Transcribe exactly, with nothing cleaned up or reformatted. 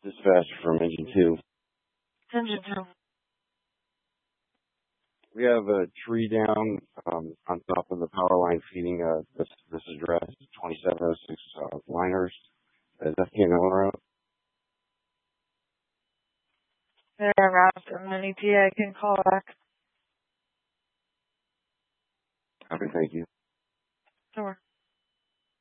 Dispatch from Engine two. Engine two. We have a tree down um, on top of the power line feeding uh, this, this address, twenty-seven oh six uh, Liners. Is that the owner out? They're around from an E T A. I can call back. Okay, thank you. Sure.